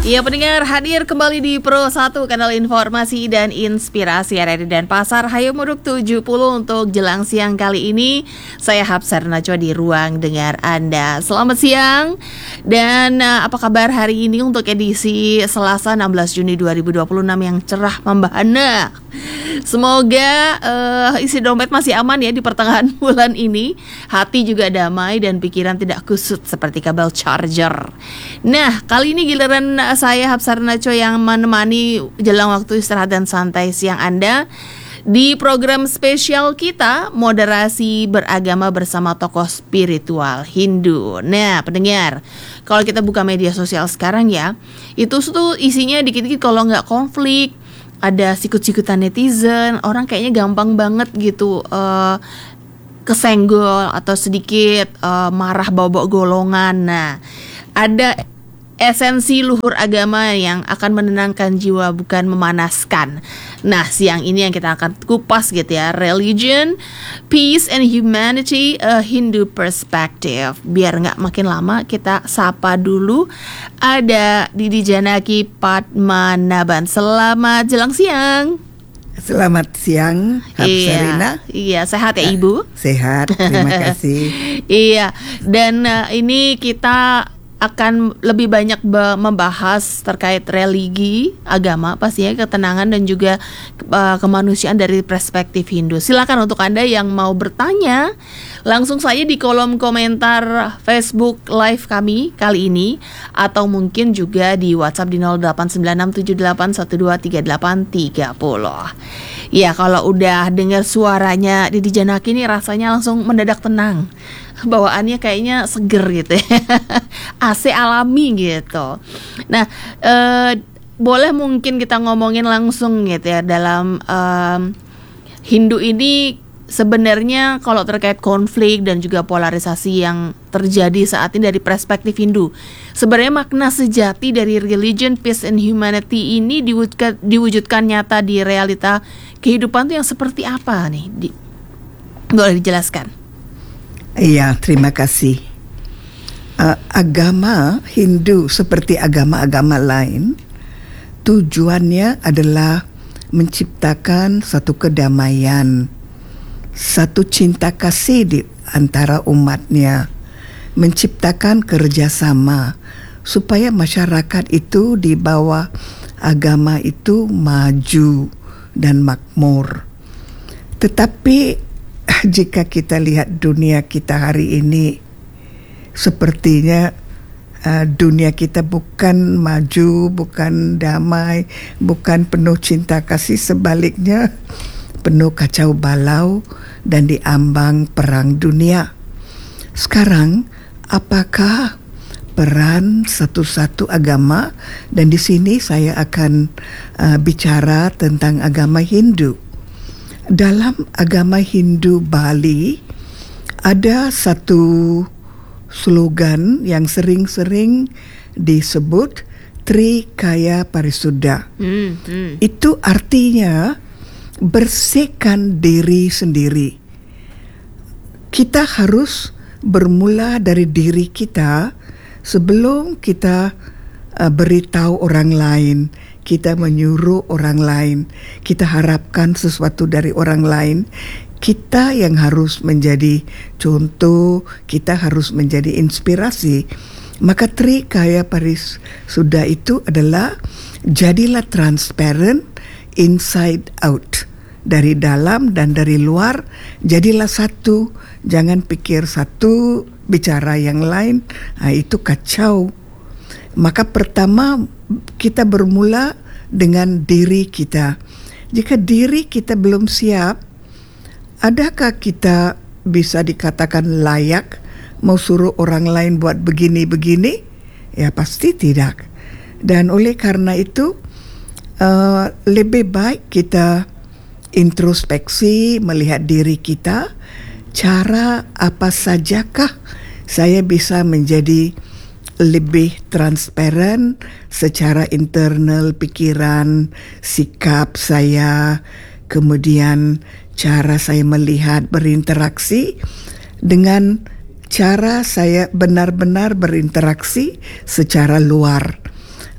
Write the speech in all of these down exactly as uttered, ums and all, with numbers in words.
Ya pendengar, hadir kembali di Pro satu, kanal informasi dan inspirasi R R I dan Pasar Hayo Muruk tujuh puluh untuk jelang siang kali ini. Saya Hapsar Najwa di ruang dengar Anda. Selamat siang. Dan uh, apa kabar hari ini untuk edisi Selasa enam belas Juni dua ribu dua puluh enam yang cerah membahana. Semoga uh, isi dompet masih aman ya di pertengahan bulan ini. Hati juga damai dan pikiran tidak kusut seperti kabel charger. Nah, kali ini giliran saya Hapsar Najwa yang menemani jelang waktu istirahat dan santai siang Anda di program spesial kita, Moderasi Beragama bersama tokoh spiritual Hindu. Nah, pendengar, kalau kita buka media sosial sekarang ya, itu tuh isinya dikit-dikit kalau nggak konflik, ada sikut-sikutan netizen, orang kayaknya gampang banget gitu uh, kesenggol atau sedikit uh, marah bawa-bawa golongan. Nah, ada esensi luhur agama yang akan menenangkan jiwa, bukan memanaskan. Nah, siang ini yang kita akan kupas gitu ya, Religion, Peace and Humanity, a Hindu Perspective. Biar nggak makin lama, kita sapa dulu. Ada Didi Janaki Padmanaban. Selamat jelang siang. Selamat siang, Hapsarina. Iya, iya, sehat ya Ibu? Sehat, terima kasih. Iya, dan uh, ini kita akan lebih banyak membahas terkait religi, agama, pastinya ketenangan dan juga uh, kemanusiaan dari perspektif Hindu. Silakan untuk Anda yang mau bertanya, langsung saja di kolom komentar Facebook Live kami kali ini, atau mungkin juga di WhatsApp di nol delapan sembilan enam tujuh delapan satu dua tiga delapan tiga nol. Ya, kalau udah dengar suaranya Didi Janaki ini rasanya langsung mendadak tenang. Bawaannya kayaknya seger gitu ya. A C alami gitu. Nah, eh, boleh mungkin kita ngomongin langsung gitu ya, dalam eh, Hindu ini sebenarnya kalau terkait konflik dan juga polarisasi yang terjadi saat ini dari perspektif Hindu, sebenarnya makna sejati dari Religion, Peace and Humanity ini diwujudkan, diwujudkan nyata di realita kehidupan itu yang seperti apa nih? Di, boleh dijelaskan? Iya, terima kasih. Uh, agama Hindu seperti agama-agama lain, tujuannya adalah menciptakan satu kedamaian, satu cinta kasih di antara umatnya, menciptakan kerjasama supaya masyarakat itu di bawah agama itu maju dan makmur. Tetapi jika kita lihat dunia kita hari ini, sepertinya uh, dunia kita bukan maju, bukan damai, bukan penuh cinta kasih, sebaliknya penuh kacau balau dan diambang perang dunia. Sekarang, apakah peran satu-satu agama? Dan di sini saya akan uh, bicara tentang agama Hindu. Dalam agama Hindu Bali ada satu slogan yang sering-sering disebut Trikaya Parisuddha. Hmm, hmm. Itu artinya bersihkan diri sendiri. Kita harus bermula dari diri kita sebelum kita uh, beritahu orang lain. Kita menyuruh orang lain, kita harapkan sesuatu dari orang lain. Kita yang harus menjadi contoh, kita harus menjadi inspirasi. Maka Trikaya Parisuddha itu adalah jadilah transparent inside out, dari dalam dan dari luar. Jadilah satu, jangan pikir satu, bicara yang lain. Nah, itu kacau. Maka pertama kita bermula dengan diri kita. Jika diri kita belum siap, adakah kita bisa dikatakan layak mau suruh orang lain buat begini-begini? Ya pasti tidak. Dan oleh karena itu uh, lebih baik kita introspeksi, melihat diri kita. Cara apa sajakah saya bisa menjadi lebih transparan secara internal, pikiran, sikap saya, kemudian cara saya melihat berinteraksi dengan cara saya benar-benar berinteraksi secara luar.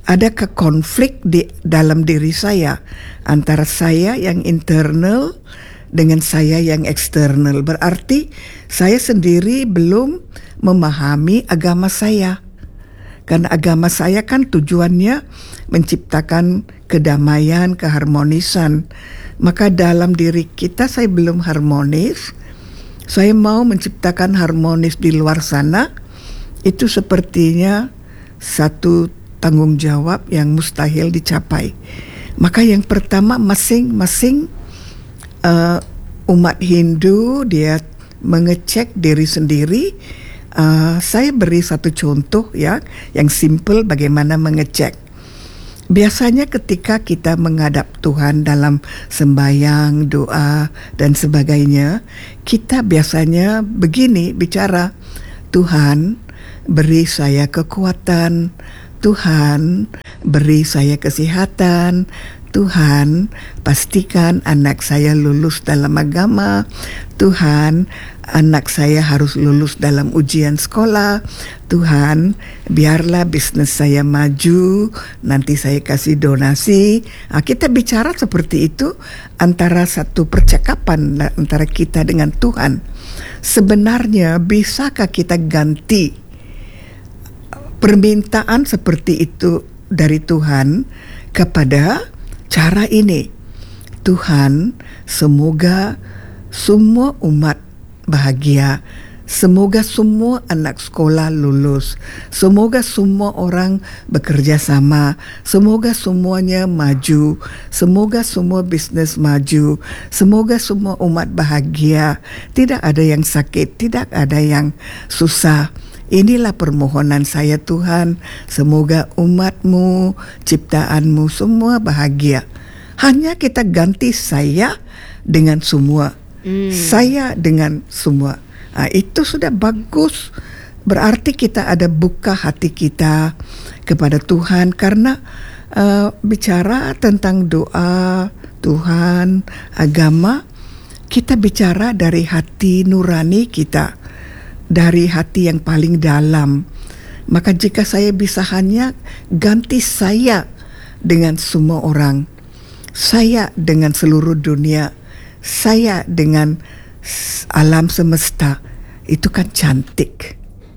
adakah konflik di dalam diri saya antara saya yang internal dengan saya yang eksternal. Berarti saya sendiri belum memahami agama saya. Karena agama saya kan tujuannya menciptakan kedamaian, keharmonisan. Maka dalam diri kita saya belum harmonis. Saya mau menciptakan harmonis di luar sana. Itu sepertinya satu tanggung jawab yang mustahil dicapai. Maka yang pertama, masing-masing uh, umat Hindu dia mengecek diri sendiri. Uh, saya beri satu contoh ya, yang simple bagaimana mengecek. Biasanya ketika kita menghadap Tuhan dalam sembahyang, doa dan sebagainya, kita biasanya begini bicara, Tuhan beri saya kekuatan, Tuhan beri saya kesehatan, Tuhan pastikan anak saya lulus dalam agama, Tuhan anak saya harus lulus dalam ujian sekolah, Tuhan biarlah bisnis saya maju, nanti saya kasih donasi. Nah, kita bicara seperti itu antara satu percakapan antara kita dengan Tuhan. Sebenarnya bisakah kita ganti permintaan seperti itu dari Tuhan kepada cara ini? Tuhan, semoga semua umat bahagia, semoga semua anak sekolah lulus, semoga semua orang bekerja sama, semoga semuanya maju, semoga semua bisnis maju, semoga semua umat bahagia, tidak ada yang sakit, tidak ada yang susah. Inilah permohonan saya Tuhan, semoga umatmu, ciptaanmu semua bahagia. Hanya kita ganti saya dengan semua, hmm. saya dengan semua. Nah, itu sudah bagus. Berarti kita ada buka hati kita kepada Tuhan. Karena uh, bicara tentang doa, Tuhan, agama, kita bicara dari hati nurani kita, dari hati yang paling dalam. Maka jika saya bisa hanya ganti saya dengan semua orang, saya dengan seluruh dunia, saya dengan alam semesta, itu kan cantik.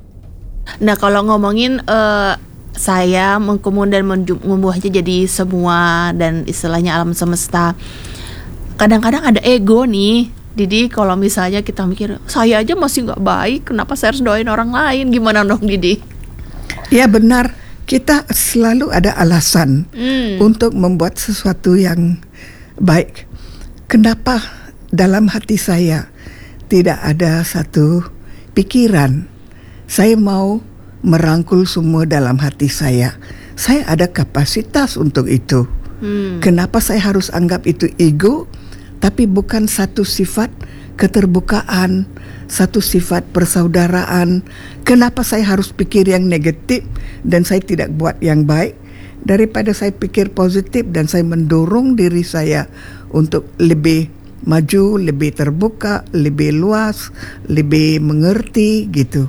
Nah, kalau ngomongin uh, saya kemudian membuahnya jadi semua dan istilahnya alam semesta, kadang-kadang ada ego nih Didi. Kalau misalnya kita mikir saya aja masih gak baik, kenapa saya harus doain orang lain? Gimana dong Didi? Ya benar, kita selalu ada alasan hmm. untuk membuat sesuatu yang baik. Kenapa dalam hati saya tidak ada satu pikiran, saya mau merangkul semua dalam hati saya. Saya ada kapasitas untuk itu. Hmm. Kenapa saya harus anggap itu ego? Tapi bukan satu sifat keterbukaan, satu sifat persaudaraan. Kenapa saya harus pikir yang negatif dan saya tidak buat yang baik? Daripada saya pikir positif dan saya mendorong diri saya untuk lebih maju, lebih terbuka, lebih luas, lebih mengerti gitu.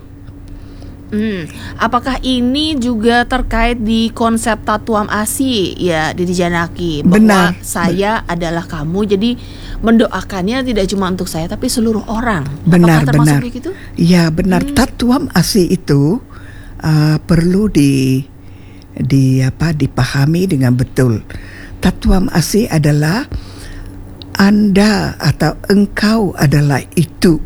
Hmm. Apakah ini juga terkait di konsep Tatuam Asi ya Didi Janaki, bahwa benar. Saya benar. adalah kamu, jadi mendoakannya tidak cuma untuk saya tapi seluruh orang. Benar, Apakah termasuk benar. Begitu? Ya benar. Hmm. Tatuam Asi itu uh, perlu di di apa dipahami dengan betul. Tatuam Asi adalah Anda atau engkau adalah itu.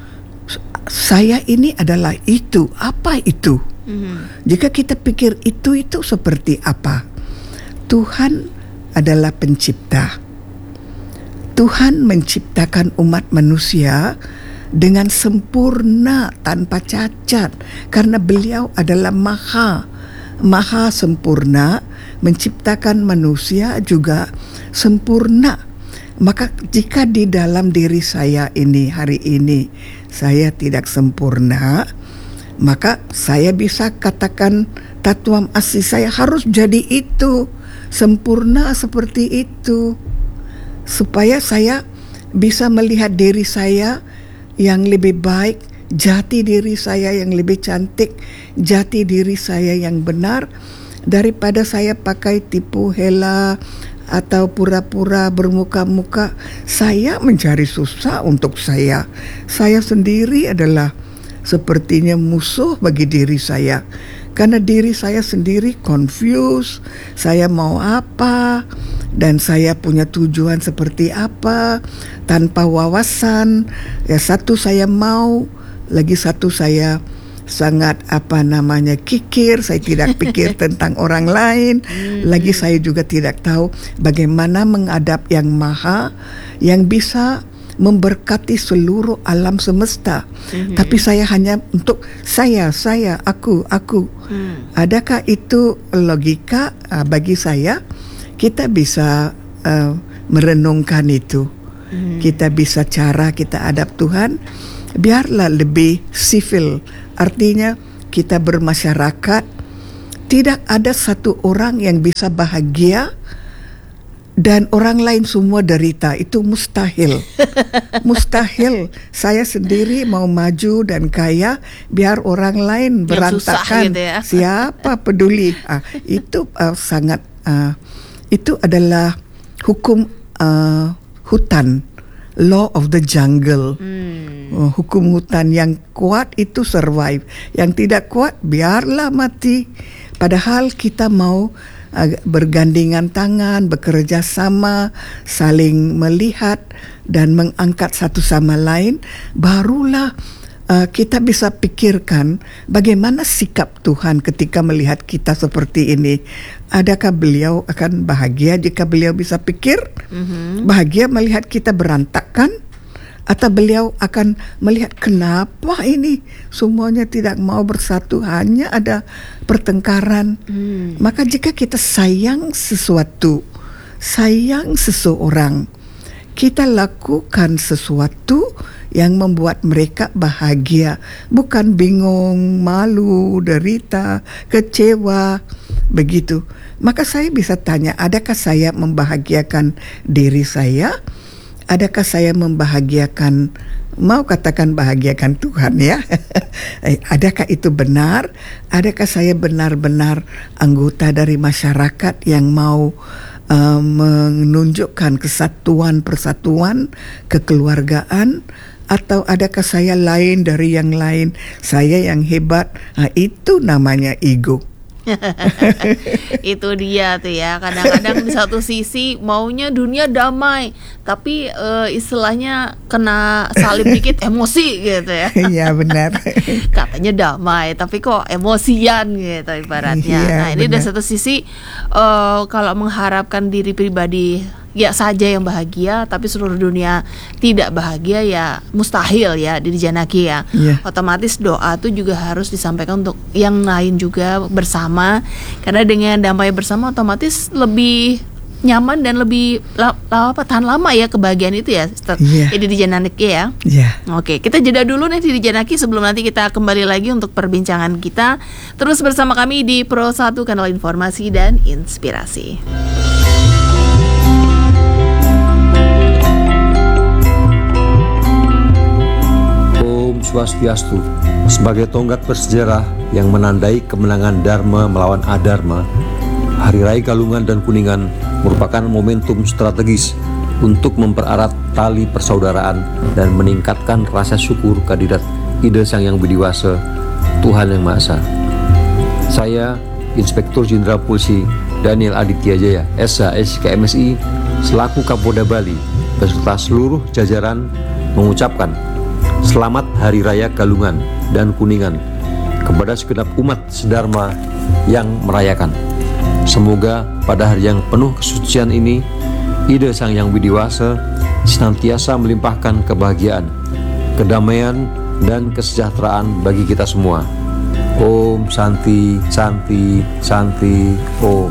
Saya ini adalah itu. Apa itu? Mm-hmm. Jika kita pikir itu itu seperti apa? Tuhan adalah pencipta. Tuhan menciptakan umat manusia dengan sempurna tanpa cacat, karena beliau adalah maha maha sempurna, menciptakan manusia juga sempurna. Maka jika di dalam diri saya ini hari ini saya tidak sempurna, maka saya bisa katakan Tatuam Asi saya harus jadi itu, sempurna seperti itu, supaya saya bisa melihat diri saya yang lebih baik, jati diri saya yang lebih cantik, jati diri saya yang benar. Daripada saya pakai tipu hela atau pura-pura bermuka-muka, saya mencari susah untuk saya. Saya sendiri adalah sepertinya musuh bagi diri saya. Karena diri saya sendiri confused, saya mau apa, dan saya punya tujuan seperti apa, tanpa wawasan. Ya, satu saya mau, lagi satu saya sangat apa namanya kikir, saya tidak pikir tentang orang lain. Lagi saya juga tidak tahu bagaimana menghadap yang maha, yang bisa memberkati seluruh alam semesta. Mm-hmm. Tapi saya hanya untuk saya, saya, aku, aku. Mm. Adakah itu logika? Uh, bagi saya, kita bisa uh, merenungkan itu. Mm. Kita bisa cara kita hadap Tuhan, biarlah lebih sivil. Artinya kita bermasyarakat, tidak ada satu orang yang bisa bahagia dan orang lain semua derita. Itu mustahil. Mustahil. Saya sendiri mau maju dan kaya, biar orang lain berantakan. Gitu ya. Siapa peduli? Ah, itu uh, sangat uh, itu adalah hukum uh, hutan, law of the jungle. Hmm. uh, Hukum hutan. Yang kuat itu survive, yang tidak kuat biarlah mati. Padahal kita mau bergandengan tangan, bekerja sama, saling melihat dan mengangkat satu sama lain, barulah uh, kita bisa pikirkan bagaimana sikap Tuhan ketika melihat kita seperti ini. Adakah beliau akan bahagia jika beliau bisa pikir? Mm-hmm. Bahagia melihat kita berantakan? Atau beliau akan melihat kenapa ini semuanya tidak mau bersatu, hanya ada pertengkaran. Hmm. Maka jika kita sayang sesuatu, sayang seseorang, kita lakukan sesuatu yang membuat mereka bahagia, bukan bingung, malu, derita, kecewa, begitu. Maka saya bisa tanya, adakah saya membahagiakan diri saya? Adakah saya membahagiakan, mau katakan bahagiakan Tuhan ya? Adakah itu benar? Adakah saya benar-benar anggota dari masyarakat yang mau uh, menunjukkan kesatuan, persatuan, kekeluargaan? Atau adakah saya lain dari yang lain? Saya yang hebat, nah, itu namanya ego. Itu dia tuh ya, kadang-kadang di satu sisi maunya dunia damai, tapi uh, istilahnya kena salib dikit emosi gitu ya. Iya benar. Katanya damai tapi kok emosian gitu ibaratnya. Iya, nah ini benar. dari satu sisi uh, kalau mengharapkan diri pribadi ya saja yang bahagia, tapi seluruh dunia tidak bahagia, ya mustahil ya di Janaki ya. Yeah. Otomatis doa itu juga harus disampaikan untuk yang lain juga bersama, karena dengan damai bersama otomatis lebih nyaman dan lebih la, la, apa, tahan lama ya kebahagiaan itu ya. Yeah. Di Janaki ya. Yeah. Oke, kita jeda dulu nih di Janaki sebelum nanti kita kembali lagi untuk perbincangan kita. Terus bersama kami di Pro satu Kanal Informasi dan Inspirasi. Swastiastu, sebagai tonggak bersejarah yang menandai kemenangan Dharma melawan Adharma, Hari Raya Galungan dan Kuningan merupakan momentum strategis untuk mempererat tali persaudaraan dan meningkatkan rasa syukur kehadirat Ide Sang Yang Widiwasa, Tuhan Yang Maha Esa. Saya, Inspektur Jenderal Polisi Daniel Aditya Jaya, S H S K M S I, selaku Kapolda Bali, beserta seluruh jajaran mengucapkan Selamat Hari Raya Galungan dan Kuningan kepada segenap umat sedharma yang merayakan. Semoga pada hari yang penuh kesucian ini, Ide Sang Yang Widiwasa senantiasa melimpahkan kebahagiaan, kedamaian, dan kesejahteraan bagi kita semua. Om Santi, Santi, Santi, Om.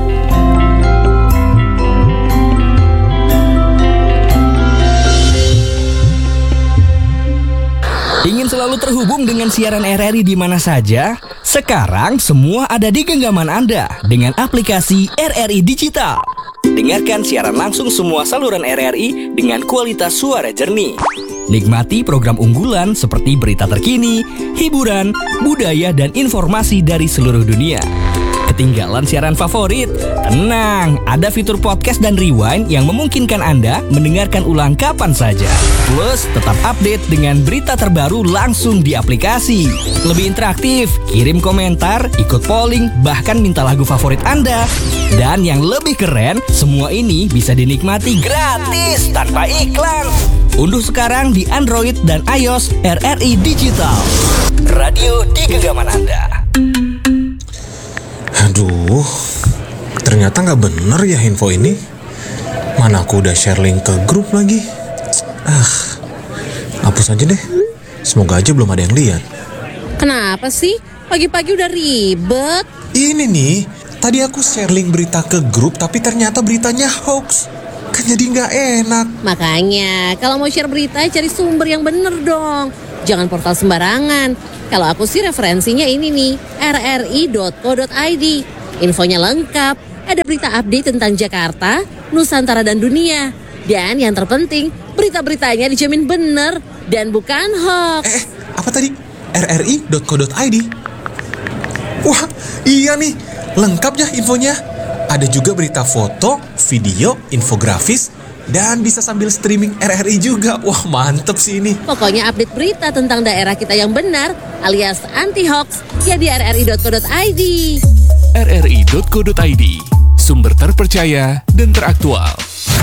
Ingin selalu terhubung dengan siaran R R I di mana saja? Sekarang semua ada di genggaman Anda dengan aplikasi R R I Digital. Dengarkan siaran langsung semua saluran R R I dengan kualitas suara jernih. Nikmati program unggulan seperti berita terkini, hiburan, budaya, dan informasi dari seluruh dunia. Ketika ketinggalan siaran favorit? Tenang, ada fitur podcast dan rewind yang memungkinkan Anda mendengarkan ulang kapan saja. Plus, tetap update dengan berita terbaru langsung di aplikasi. Lebih interaktif, kirim komentar, ikut polling, bahkan minta lagu favorit Anda. Dan yang lebih keren, semua ini bisa dinikmati gratis tanpa iklan. Unduh sekarang di Android dan iOS R R I Digital. Radio di genggaman Anda. Aduh, ternyata nggak bener ya info ini. Mana aku udah share link ke grup lagi. Ah, hapus aja deh. Semoga aja belum ada yang lihat. Kenapa sih? Pagi-pagi udah ribet. Ini nih, tadi aku share link berita ke grup tapi ternyata beritanya hoax. Kan jadi nggak enak. Makanya, kalau mau share berita cari sumber yang bener dong. Jangan portal sembarangan. Kalau aku sih referensinya ini nih, r r i dot co dot i d. Infonya lengkap, ada berita update tentang Jakarta, Nusantara dan dunia. Dan yang terpenting, berita-beritanya dijamin bener dan bukan hoax. Eh, apa tadi? r r i dot co dot i d. Wah, iya nih, lengkap ya infonya. Ada juga berita foto, video, infografis, dan bisa sambil streaming R R I juga. Wah, mantep sih ini. Pokoknya update berita tentang daerah kita yang benar alias anti-hoax ya di r r i dot co dot i d. r r i dot co dot i d, sumber terpercaya dan teraktual.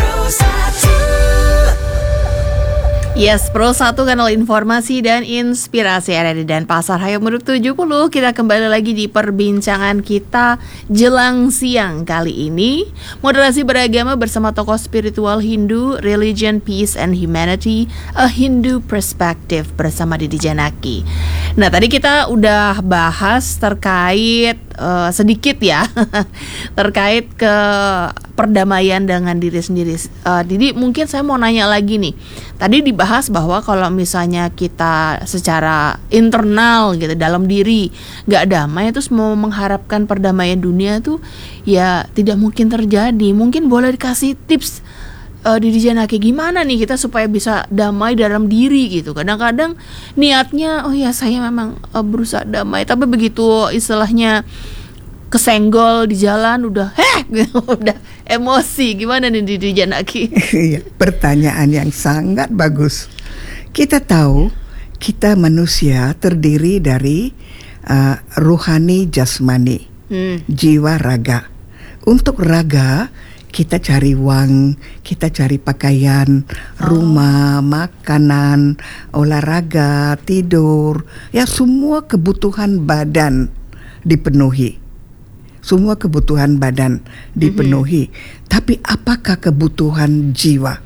Yes, Pro satu kanal informasi dan inspirasi R R I dan Pasar Hayo Muruk tujuh puluh. Kita kembali lagi di perbincangan kita jelang siang kali ini. Moderasi beragama bersama tokoh spiritual Hindu, Religion, Peace and Humanity, A Hindu Perspective bersama Didi Janaki. Nah, tadi kita udah bahas terkait uh, sedikit ya terkait ke perdamaian dengan diri sendiri. Uh, Didi, mungkin saya mau nanya lagi nih. Tadi dibahas bahwa kalau misalnya kita secara internal gitu dalam diri nggak damai, terus mau mengharapkan perdamaian dunia tuh ya tidak mungkin terjadi. Mungkin boleh dikasih tips uh, Didi Janaki gimana nih kita supaya bisa damai dalam diri gitu. Kadang-kadang niatnya oh ya saya memang uh, berusaha damai, tapi begitu istilahnya kesenggol di jalan udah heh udah emosi. Gimana nih Didi Janaki? Iya, pertanyaan yang sangat bagus. Kita tahu kita manusia terdiri dari uh, rohani, jasmani, hmm. jiwa, raga. Untuk raga kita cari uang, kita cari pakaian, rumah, oh. makanan, olahraga, tidur, ya semua kebutuhan badan dipenuhi. Semua kebutuhan badan dipenuhi. Mm-hmm. Tapi apakah kebutuhan jiwa?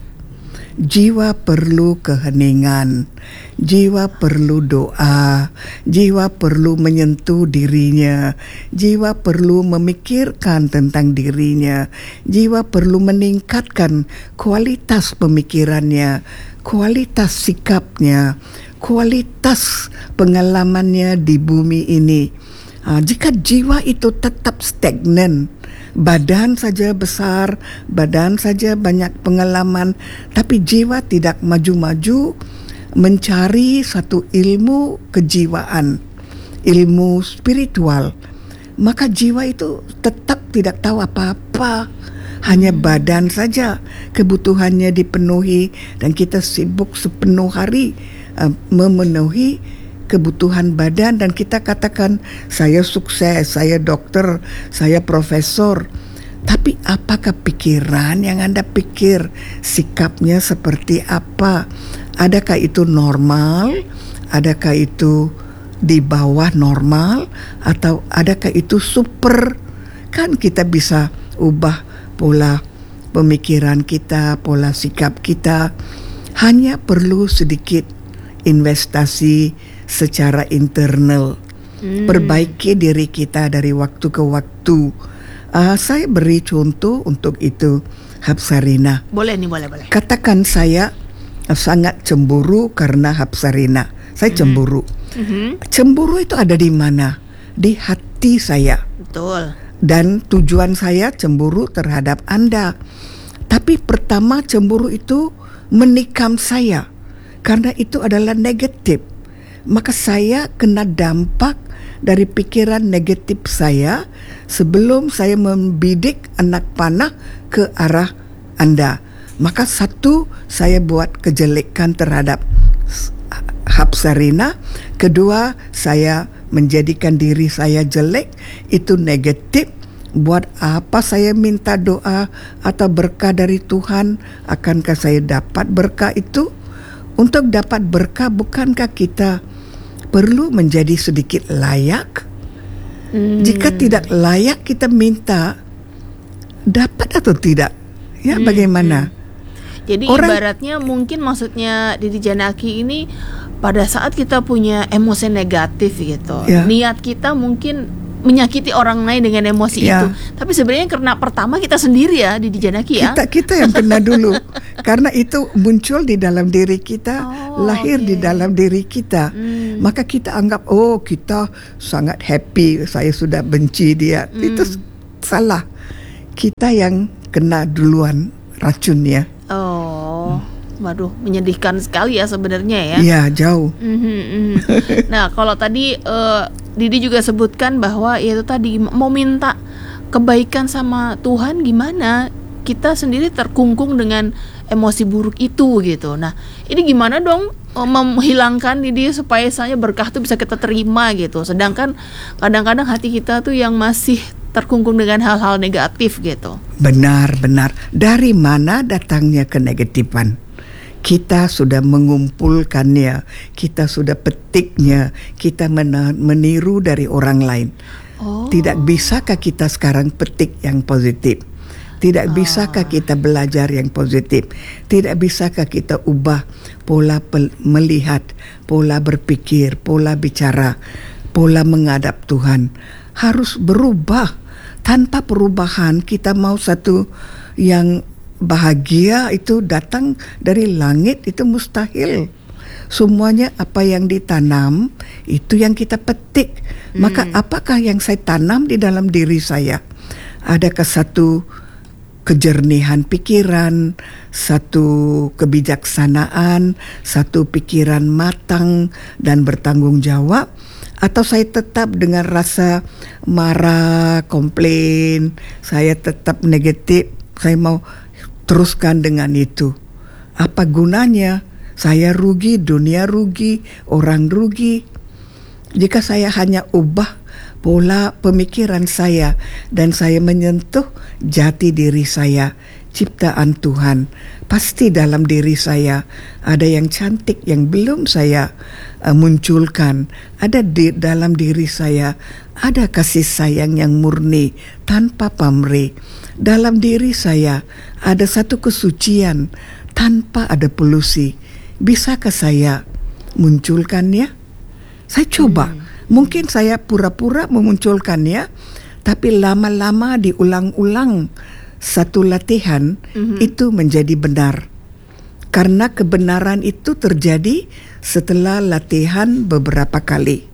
Jiwa perlu keheningan, jiwa perlu doa, jiwa perlu menyentuh dirinya, jiwa perlu memikirkan tentang dirinya, jiwa perlu meningkatkan kualitas pemikirannya, kualitas sikapnya, kualitas pengalamannya di bumi ini. Uh, jika jiwa itu tetap stagnan, badan saja besar, badan saja banyak pengalaman, tapi jiwa tidak maju-maju mencari satu ilmu kejiwaan, ilmu spiritual, maka jiwa itu tetap tidak tahu apa-apa. Hanya badan saja kebutuhannya dipenuhi dan kita sibuk sepenuh hari uh, memenuhi kebutuhan badan dan kita katakan saya sukses, saya dokter, saya profesor. Tapi apakah pikiran yang Anda pikir, sikapnya seperti apa? Adakah itu normal? Adakah itu di bawah normal? Atau adakah itu super? Kan kita bisa ubah pola pemikiran kita, pola sikap kita. Hanya perlu sedikit investasi secara internal, hmm. perbaiki diri kita dari waktu ke waktu. Uh, saya beri contoh untuk itu, Hapsarina. Boleh nih, boleh, boleh. Katakan saya uh, sangat cemburu karena Hapsarina. Saya mm-hmm. cemburu. Mm-hmm. Cemburu itu ada di mana? Di hati saya. Betul. Dan tujuan saya cemburu terhadap Anda. Tapi pertama cemburu itu menikam saya, karena itu adalah negatif. Maka saya kena dampak dari pikiran negatif saya sebelum saya membidik anak panah ke arah Anda. Maka satu, saya buat kejelekan terhadap Hapsarina. Kedua, saya menjadikan diri saya jelek, itu negatif. Buat apa saya minta doa atau berkah dari Tuhan? Akankah saya dapat berkah itu? Untuk dapat berkah, bukankah kita perlu menjadi sedikit layak? Hmm. Jika tidak layak, kita minta, dapat atau tidak? Ya, hmm. bagaimana? Jadi Orang, ibaratnya mungkin maksudnya Didi Janaki ini pada saat kita punya emosi negatif gitu, ya. Niat kita mungkin menyakiti orang lain dengan emosi ya. Itu. Tapi sebenarnya karena pertama kita sendiri ya, Didi Janaki ya. Kita kita yang kena dulu. Karena itu muncul di dalam diri kita, oh, lahir okay. di dalam diri kita. Hmm. Maka kita anggap oh kita sangat happy, saya sudah benci dia. Hmm. Itu salah. Kita yang kena duluan racunnya. Oh. Waduh, menyedihkan sekali ya sebenarnya ya. Iya, jauh. Mm-hmm, mm. Nah, kalau tadi uh, Didi juga sebutkan bahwa ya itu tadi mau minta kebaikan sama Tuhan, gimana kita sendiri terkungkung dengan emosi buruk itu gitu. Nah, ini gimana dong uh, menghilangkan Didi supaya misalnya berkah itu bisa kita terima gitu. Sedangkan kadang-kadang hati kita tuh yang masih terkungkung dengan hal-hal negatif gitu. Benar, benar. Dari mana datangnya kenegatifan? Kita sudah mengumpulkannya, kita sudah petiknya, kita meniru dari orang lain. Oh. Tidak bisakah kita sekarang petik yang positif? Tidak oh. bisakah kita belajar yang positif? Tidak bisakah kita ubah pola pel- melihat, pola berpikir, pola bicara, pola menghadap Tuhan? Harus berubah. Tanpa perubahan kita mau satu yang bahagia itu datang dari langit, itu mustahil. Semuanya apa yang ditanam itu yang kita petik. hmm. Maka apakah yang saya tanam di dalam diri saya? Adakah satu kejernihan pikiran, satu kebijaksanaan, satu pikiran matang dan bertanggung jawab? Atau saya tetap dengan rasa marah, komplain, saya tetap negatif, saya mau teruskan dengan itu. Apa gunanya? Saya rugi, dunia rugi, orang rugi. Jika saya hanya ubah pola pemikiran saya dan saya menyentuh jati diri saya, ciptaan Tuhan, pasti dalam diri saya ada yang cantik yang belum saya uh, munculkan. Ada di dalam diri saya ada kasih sayang yang murni tanpa pamrih. Dalam diri saya ada satu kesucian tanpa ada polusi. Bisakah saya munculkannya? Saya coba. Hmm. Mungkin saya pura-pura memunculkannya, tapi lama-lama diulang-ulang satu latihan, hmm. itu menjadi benar. Karena kebenaran itu terjadi setelah latihan beberapa kali.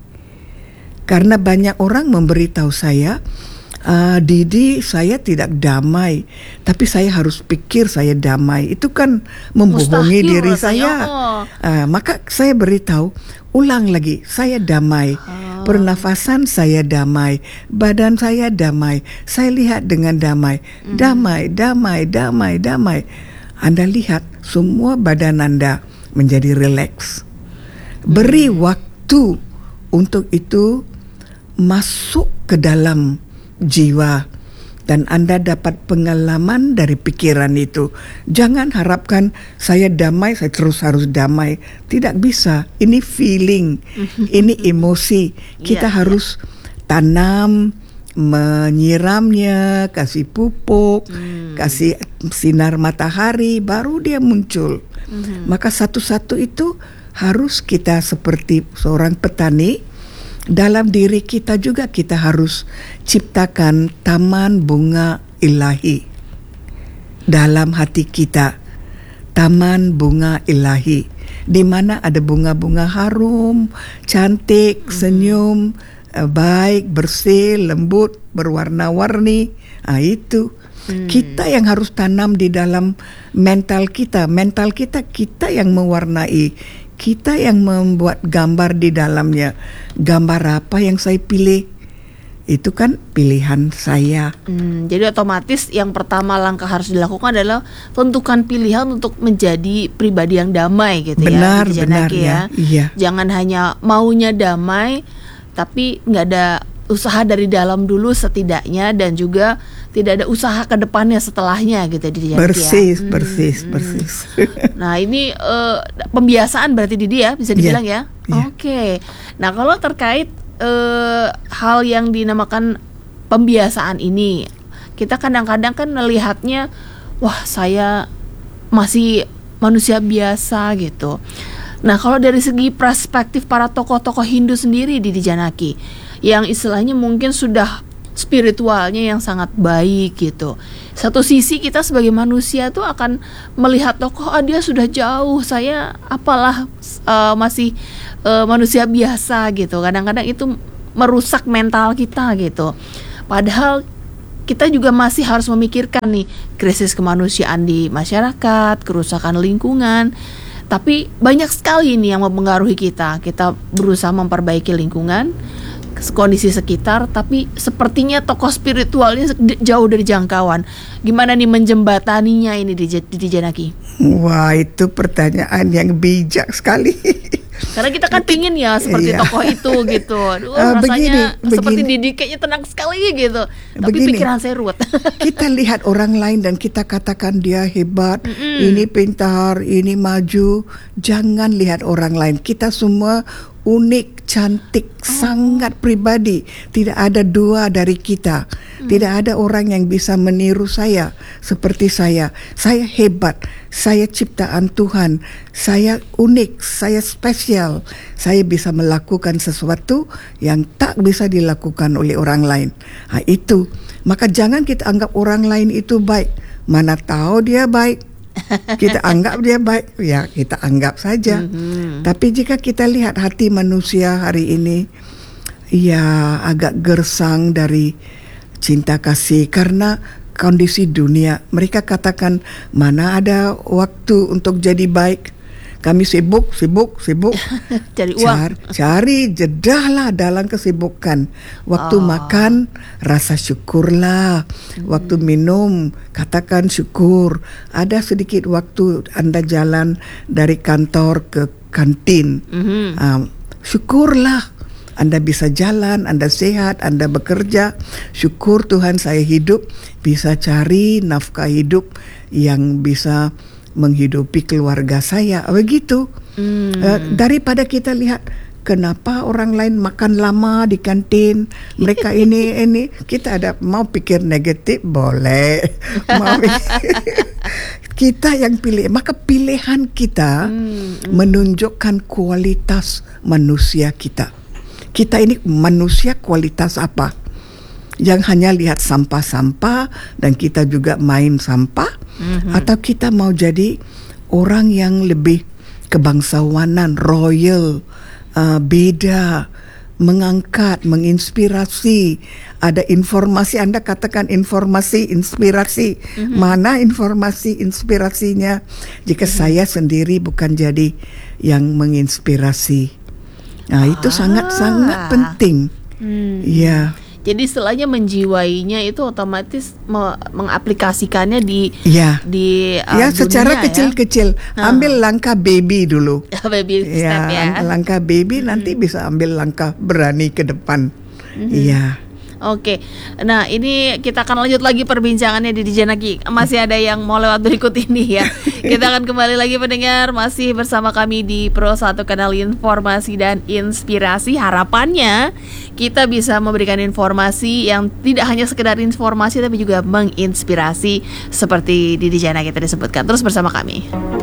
Karena banyak orang memberitahu saya, Uh, Didi, saya tidak damai, tapi saya harus pikir saya damai. Itu kan membohongi Mustahil diri saya. Oh. Uh, maka saya beritahu, ulang lagi, saya damai. Oh. Pernafasan saya damai, badan saya damai, saya lihat dengan damai. Mm. Damai, damai, damai, damai. Anda lihat semua badan Anda menjadi rileks. Beri mm. waktu untuk itu masuk ke dalam jiwa dan Anda dapat pengalaman dari pikiran itu. Jangan harapkan saya damai, saya terus harus damai. Tidak bisa. Ini feeling, ini emosi. Kita yeah, harus yeah. tanam, menyiramnya, kasih pupuk, hmm. kasih sinar matahari, baru dia muncul. Hmm. Maka satu-satu itu harus kita seperti seorang petani. Dalam diri kita juga kita harus ciptakan taman bunga ilahi. Dalam hati kita, taman bunga ilahi, di mana ada bunga-bunga harum, cantik, senyum, baik, bersih, lembut, berwarna-warni. Ah, itu hmm. kita yang harus tanam di dalam mental kita. Mental kita, kita yang mewarnai. kita yang membuat gambar di dalamnya. Gambar apa yang saya pilih? Itu kan pilihan saya. Hmm, jadi otomatis yang pertama langkah harus dilakukan adalah tentukan pilihan untuk menjadi pribadi yang damai gitu. Benar, ya. benar ya. ya. Iya. Jangan hanya maunya damai, tapi nggak ada usaha dari dalam dulu setidaknya, dan juga tidak ada usaha ke depannya setelahnya gitu di Persis, ya. persis, Hmm, persis. Nah ini uh, pembiasaan berarti Didi ya, bisa dibilang yeah, ya. yeah. Oke. Okay. Nah kalau terkait uh, hal yang dinamakan pembiasaan ini, kita kadang-kadang kan melihatnya, wah saya masih manusia biasa gitu. Nah kalau dari segi perspektif para tokoh-tokoh Hindu sendiri Didi Janaki, yang istilahnya mungkin sudah spiritualnya yang sangat baik gitu. Satu sisi kita sebagai manusia tuh akan melihat tokoh, ah dia sudah jauh, saya apalah uh, masih uh, manusia biasa gitu. Kadang-kadang itu merusak mental kita gitu. Padahal kita juga masih harus memikirkan nih krisis kemanusiaan di masyarakat, kerusakan lingkungan. Tapi banyak sekali nih yang mempengaruhi kita. Kita berusaha memperbaiki lingkungan, kondisi sekitar, tapi sepertinya tokoh spiritualnya jauh dari jangkauan. Gimana nih menjembataninya ini di Janaki? Wah, itu pertanyaan yang bijak sekali. Karena kita kan pingin ya seperti iya. tokoh itu gitu. Aduh, uh, rasanya begini, seperti begini. Didi kayaknya tenang sekali gitu. Tapi Begini, pikiran saya ruwet. Kita lihat orang lain dan kita katakan dia hebat, Mm-mm. ini pintar, ini maju. Jangan lihat orang lain. Kita semua unik, cantik, oh. sangat pribadi. Tidak ada dua dari kita. Hmm. Tidak ada orang yang bisa meniru saya seperti saya. Saya hebat. Saya ciptaan Tuhan. Saya unik, saya spesial. Saya bisa melakukan sesuatu yang tak bisa dilakukan oleh orang lain. Nah, itu. Maka jangan kita anggap orang lain itu baik. Mana tahu dia baik. Kita anggap dia baik, ya kita anggap saja. Mm-hmm. Tapi jika kita lihat hati manusia hari ini, ya agak gersang dari cinta kasih karena kondisi dunia. Mereka katakan mana ada waktu untuk jadi baik. Kami sibuk, sibuk, sibuk. Cari uang. Cari, cari jedahlah dalam kesibukan. Waktu oh. makan, rasa syukurlah. Hmm. Waktu minum, katakan syukur. Ada sedikit waktu Anda jalan dari kantor ke kantin. Hmm. Um, syukurlah. Anda bisa jalan, Anda sehat, Anda bekerja. Syukur Tuhan saya hidup. Bisa cari nafkah hidup yang bisa menghidupi keluarga saya, begitu. Hmm. Uh, daripada kita lihat kenapa orang lain makan lama di kantin, mereka ini ini kita ada mau pikir negatif boleh, mau kita yang pilih, maka pilihan kita hmm. menunjukkan kualitas manusia kita. Kita ini manusia kualitas apa? Yang hanya lihat sampah-sampah dan kita juga main sampah, mm-hmm. atau kita mau jadi orang yang lebih kebangsawanan, royal, uh, beda, mengangkat, menginspirasi. Ada informasi, Anda katakan informasi, inspirasi. Mm-hmm. Mana informasi, inspirasinya? Jika mm-hmm. saya sendiri bukan jadi yang menginspirasi. Nah, itu sangat-sangat ah. penting. Mm. Ya. Jadi istilahnya menjiwainya itu otomatis me- mengaplikasikannya di ya, di uh, ya secara dunia, kecil-kecil. Ya? Ambil langkah baby dulu. Baby step ya. ya. Langkah baby hmm. nanti bisa ambil langkah berani ke depan. Iya. Hmm. Oke, nah ini kita akan lanjut lagi perbincangannya di Janaki. Masih ada yang mau lewat berikut ini ya. Kita akan kembali lagi pendengar, masih bersama kami di Pro satu Kanal Informasi dan Inspirasi. Harapannya kita bisa memberikan informasi yang tidak hanya sekedar informasi tapi juga menginspirasi seperti di Janaki tadi disebutkan. Terus bersama kami.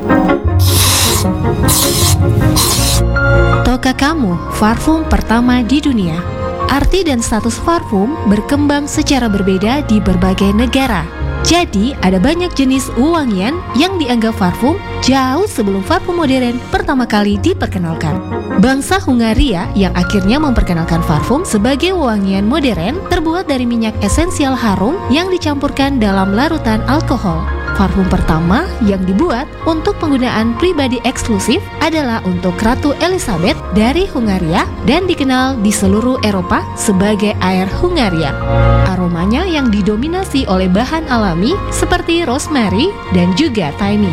Tahukah kamu parfum pertama di dunia? Arti dan status parfum berkembang secara berbeda di berbagai negara. Jadi, ada banyak jenis wewangian yang dianggap parfum jauh sebelum parfum modern pertama kali diperkenalkan. Bangsa Hungaria yang akhirnya memperkenalkan parfum sebagai wewangian modern terbuat dari minyak esensial harum yang dicampurkan dalam larutan alkohol. Parfum pertama yang dibuat untuk penggunaan pribadi eksklusif adalah untuk Ratu Elizabeth dari Hungaria dan dikenal di seluruh Eropa sebagai Air Hungaria. Aromanya yang didominasi oleh bahan alami seperti rosemary dan juga thyme.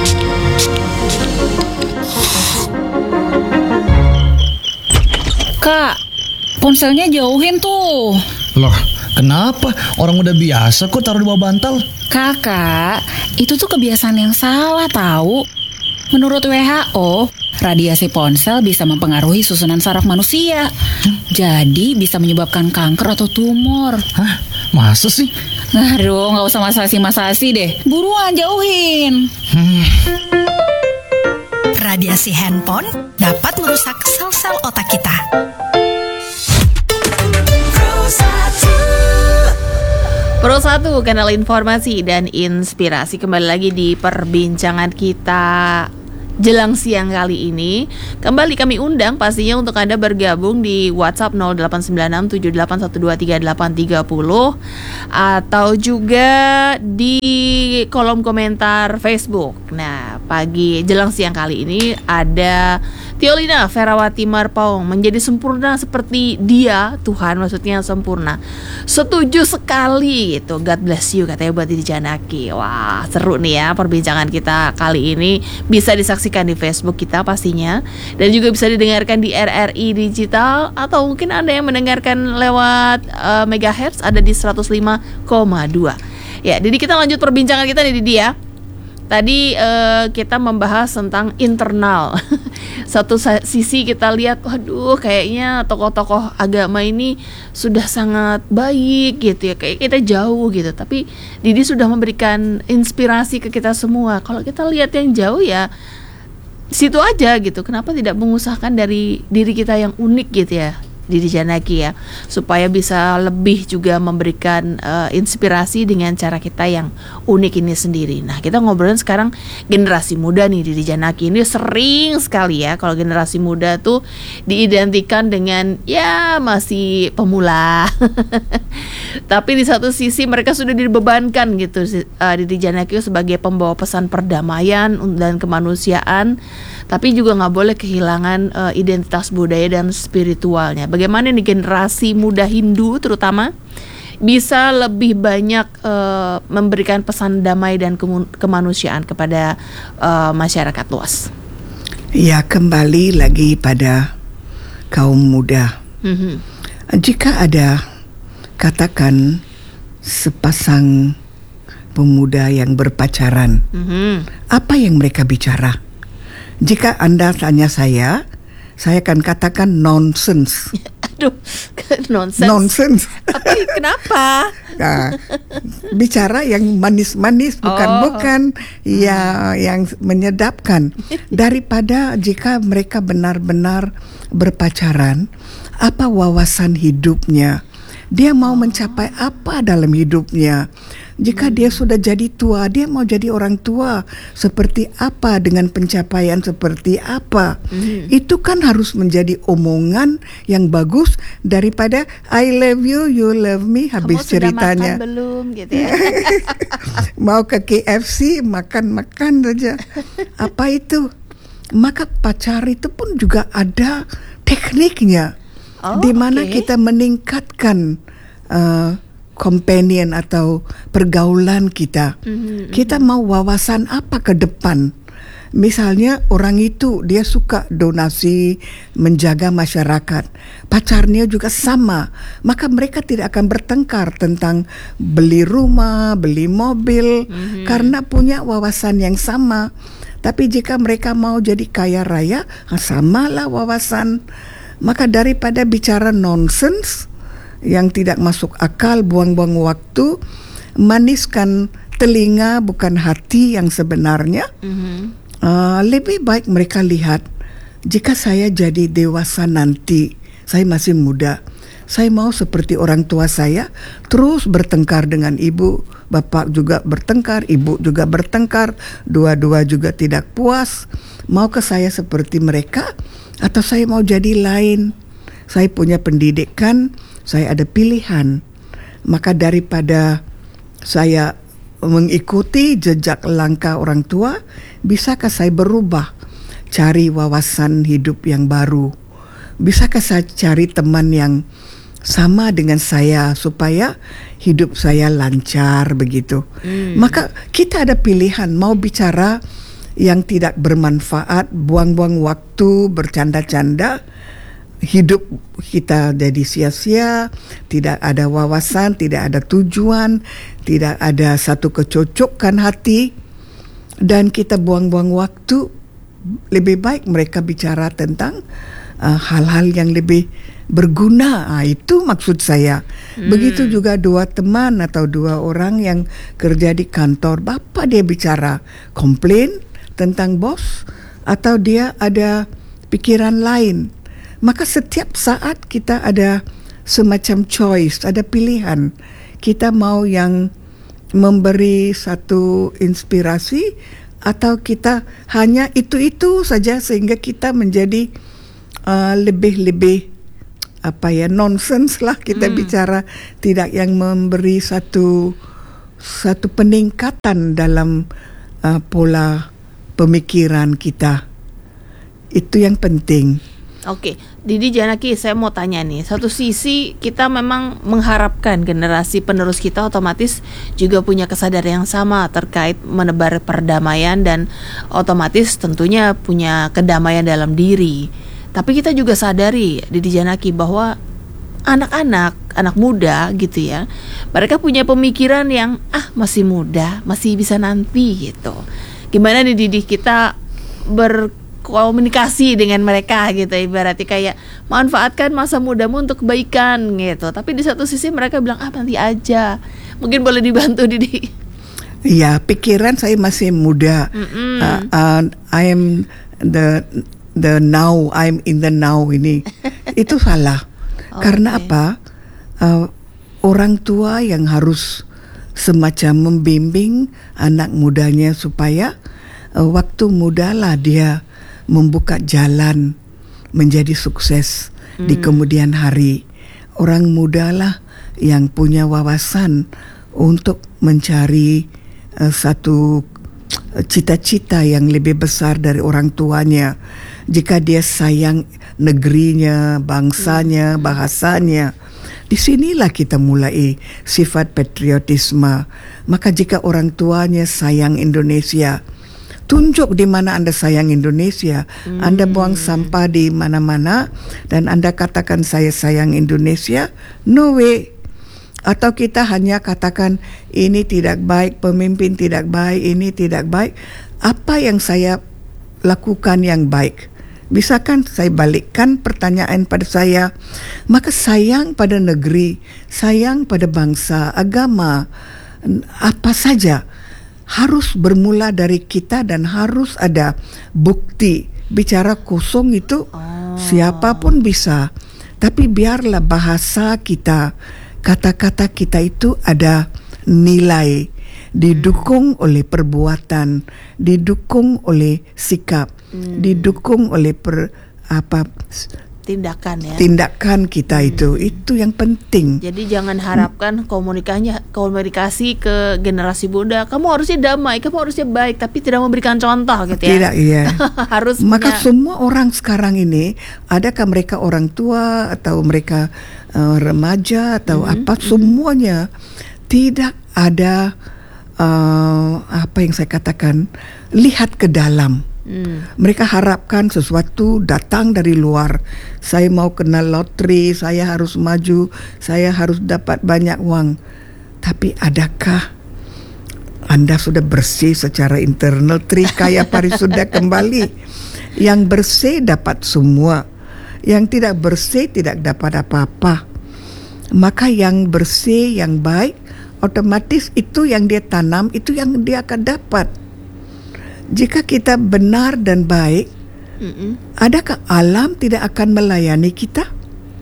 Kak, ponselnya jauhin tuh. Loh, kenapa? Orang udah biasa kok taruh di bawah bantal. Kakak, itu tuh kebiasaan yang salah tahu. Menurut W H O, radiasi ponsel bisa mempengaruhi susunan saraf manusia. Jadi bisa menyebabkan kanker atau tumor. Hah? Masa sih? Aduh, gak usah masasi-masasi deh. Buruan jauhin. Hmm. Radiasi handphone dapat merusak sel-sel otak kita. Pro satu, kanal informasi dan inspirasi. Kembali lagi di perbincangan kita jelang siang kali ini. Kembali kami undang pastinya untuk Anda bergabung di WhatsApp nol delapan sembilan enam tujuh delapan satu dua tiga delapan tiga nol atau juga di kolom komentar Facebook. Nah, pagi jelang siang kali ini ada Tiolina Ferawati Marpaung, menjadi sempurna seperti Dia, Tuhan maksudnya sempurna. Setuju sekali gitu. God bless you katanya buat Didi Janaki. Wah, seru nih ya perbincangan kita kali ini. Bisa disaksikan di Facebook kita pastinya, dan juga bisa didengarkan di R R I Digital, atau mungkin Anda yang mendengarkan lewat uh, megahertz ada di seratus lima koma dua. Ya, jadi kita lanjut perbincangan kita nih Didi ya. Tadi uh, kita membahas tentang internal. Satu sisi kita lihat, waduh kayaknya tokoh-tokoh agama ini sudah sangat baik gitu ya, kayak kita jauh gitu. Tapi Didi sudah memberikan inspirasi ke kita semua. Kalau kita lihat yang jauh ya situ aja gitu. Kenapa tidak mengusahakan dari diri kita yang unik gitu ya, Didi Janaki ya, supaya bisa lebih juga memberikan uh, inspirasi dengan cara kita yang unik ini sendiri. Nah, kita ngobrolin sekarang generasi muda nih, Didi Janaki. Ini sering sekali ya kalau generasi muda tuh diidentikan dengan ya masih pemula. Tapi di satu sisi mereka sudah dibebankan gitu, uh, Didi Janaki sebagai pembawa pesan perdamaian dan kemanusiaan. Tapi juga nggak boleh kehilangan uh, identitas budaya dan spiritualnya. Bagaimana nih generasi muda Hindu terutama bisa lebih banyak uh, memberikan pesan damai dan kemun- kemanusiaan kepada uh, masyarakat luas. Ya, kembali lagi pada kaum muda. Mm-hmm. Jika ada, katakan sepasang pemuda yang berpacaran, mm-hmm. apa yang mereka bicara? Jika Anda tanya saya, saya akan katakan nonsense. Aduh, nonsense. Nonsense. Tapi kenapa? Nah, bicara yang manis-manis, bukan-bukan oh. ya yang menyedapkan. Daripada jika mereka benar-benar berpacaran, apa wawasan hidupnya? Dia mau mencapai apa dalam hidupnya? Jika hmm. dia sudah jadi tua, dia mau jadi orang tua seperti apa, dengan pencapaian seperti apa. Hmm. Itu kan harus menjadi omongan yang bagus daripada I love you, you love me, habis kamu ceritanya. Sudah makan belum gitu ya. Mau ke K F C, makan-makan saja. Apa itu? Maka pacar itu pun juga ada tekniknya. Oh, di mana okay. kita meningkatkan uh, companion atau pergaulan kita. Mm-hmm. Kita mau wawasan apa ke depan? Misalnya orang itu dia suka donasi, menjaga masyarakat. Pacarnya juga sama. Maka mereka tidak akan bertengkar tentang beli rumah, beli mobil, mm-hmm. karena punya wawasan yang sama. Tapi jika mereka mau jadi kaya raya, samalah wawasan. Maka daripada bicara nonsense yang tidak masuk akal, buang-buang waktu, maniskan telinga bukan hati yang sebenarnya. Mm-hmm. uh, Lebih baik mereka lihat, jika saya jadi dewasa nanti, saya masih muda, saya mau seperti orang tua saya, terus bertengkar dengan ibu, bapak juga bertengkar, ibu juga bertengkar, dua-dua juga tidak puas. Maukah saya seperti mereka? Atau saya mau jadi lain? Saya punya pendidikan, saya ada pilihan. Maka daripada saya mengikuti jejak langkah orang tua, bisakah saya berubah, cari wawasan hidup yang baru? Bisakah saya cari teman yang sama dengan saya supaya hidup saya lancar begitu? Hmm. Maka kita ada pilihan, mau bicara yang tidak bermanfaat, buang-buang waktu, bercanda-canda, hidup kita jadi sia-sia, tidak ada wawasan, tidak ada tujuan, tidak ada satu kecocokan hati, dan kita buang-buang waktu. Lebih baik mereka bicara tentang uh, hal-hal yang lebih berguna. Ah, itu maksud saya. Hmm. Begitu juga dua teman atau dua orang yang kerja di kantor, bapak dia bicara komplain tentang bos, atau dia ada pikiran lain. Maka setiap saat kita ada semacam choice, ada pilihan. Kita mau yang memberi satu inspirasi, atau kita hanya itu-itu saja sehingga kita menjadi uh, lebih-lebih apa ya, nonsense lah kita hmm. bicara, tidak yang memberi satu satu peningkatan dalam uh, pola pemikiran kita. Itu yang penting. Oke, Didi Janaki, saya mau tanya nih. Satu sisi kita memang mengharapkan generasi penerus kita otomatis juga punya kesadaran yang sama terkait menebar perdamaian dan otomatis tentunya punya kedamaian dalam diri. Tapi kita juga sadari, Didi Janaki, bahwa anak-anak, anak muda gitu ya, mereka punya pemikiran yang ah masih muda, masih bisa nanti gitu. Gimana nih Didi kita ber komunikasi dengan mereka gitu, ibaratnya kayak manfaatkan masa mudamu untuk kebaikan gitu. Tapi di satu sisi mereka bilang ah nanti aja. Mungkin boleh dibantu Didi. Iya, pikiran saya masih muda. uh, uh, I am the the now, I'm in the now ini. Itu salah. Okay. Karena apa? Uh, orang tua yang harus semacam membimbing anak mudanya supaya uh, waktu mudalah dia membuka jalan menjadi sukses hmm. di kemudian hari. Orang mudalah yang punya wawasan untuk mencari uh, satu cita-cita yang lebih besar dari orang tuanya. Jika dia sayang negerinya, bangsanya, hmm. bahasanya, disinilah kita mulai sifat patriotisme. Maka jika orang tuanya sayang Indonesia, tunjuk di mana Anda sayang Indonesia. Hmm. Anda buang sampah di mana-mana dan Anda katakan saya sayang Indonesia. No way. Atau kita hanya katakan ini tidak baik, pemimpin tidak baik, ini tidak baik. Apa yang saya lakukan yang baik? Bisakah saya balikkan pertanyaan pada saya? Maka sayang pada negeri, sayang pada bangsa, agama, apa saja harus bermula dari kita dan harus ada bukti. Bicara kosong itu oh. siapapun bisa. Tapi biarlah bahasa kita, kata-kata kita itu ada nilai, didukung hmm. oleh perbuatan, didukung oleh sikap, hmm. didukung oleh per, apa tindakan ya. Tindakan kita hmm. itu itu yang penting. Jadi jangan harapkan komunikasinya komunikasi ke generasi muda. Kamu harusnya damai, kamu harusnya baik, tapi tidak memberikan contoh gitu ya. Tidak, iya. Harus Maka punya... semua orang sekarang ini, adakah mereka orang tua atau mereka uh, remaja atau hmm. apa, semuanya tidak ada uh, apa yang saya katakan, lihat ke dalam. Hmm. Mereka harapkan sesuatu datang dari luar. Saya mau kena loteri, saya harus maju, saya harus dapat banyak uang. Tapi adakah Anda sudah bersih secara internal? Trikaya parisuddha kembali. Yang bersih dapat semua, yang tidak bersih tidak dapat apa-apa. Maka yang bersih, yang baik, otomatis itu yang dia tanam, itu yang dia akan dapat. Jika kita benar dan baik, Mm-mm. adakah alam tidak akan melayani kita?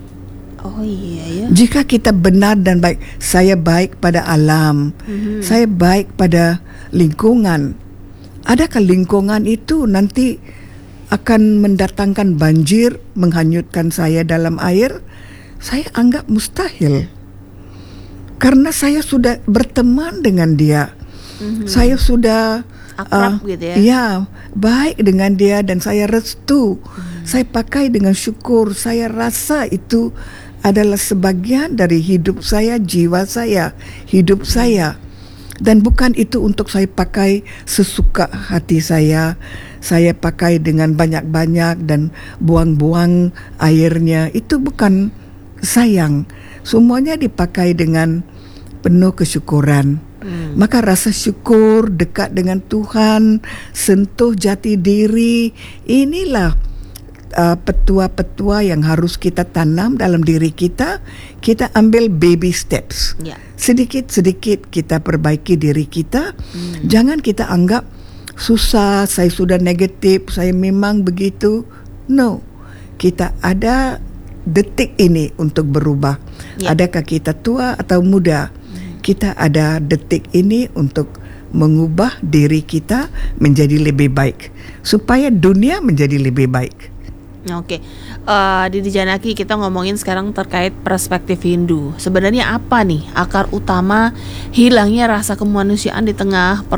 Oh iya ya. Jika kita benar dan baik, saya baik pada alam, mm-hmm. saya baik pada lingkungan, adakah lingkungan itu nanti akan mendatangkan banjir, menghanyutkan saya dalam air? Saya anggap mustahil. Karena saya sudah berteman dengan dia. Mm-hmm. Saya sudah akrab uh, gitu ya. Ya, baik dengan dia dan saya restu. Mm. Saya pakai dengan syukur. Saya rasa itu adalah sebagian dari hidup saya, jiwa saya, hidup mm. saya. Dan bukan itu untuk saya pakai sesuka hati saya. Saya pakai dengan banyak-banyak dan buang-buang airnya. Itu bukan sayang. Semuanya dipakai dengan penuh kesyukuran. Hmm. Maka rasa syukur, dekat dengan Tuhan, sentuh jati diri, inilah uh, petua-petua yang harus kita tanam dalam diri kita. Kita ambil baby steps. Yeah. Sedikit-sedikit kita perbaiki diri kita. Hmm. Jangan kita anggap susah, saya sudah negatif, saya memang begitu. No, kita ada detik ini untuk berubah. Yeah. Adakah kita tua atau muda? Kita ada detik ini untuk mengubah diri kita menjadi lebih baik, supaya dunia menjadi lebih baik. Oke, uh, Didi Janaki, kita ngomongin sekarang terkait perspektif Hindu. Sebenarnya apa nih akar utama hilangnya rasa kemanusiaan di tengah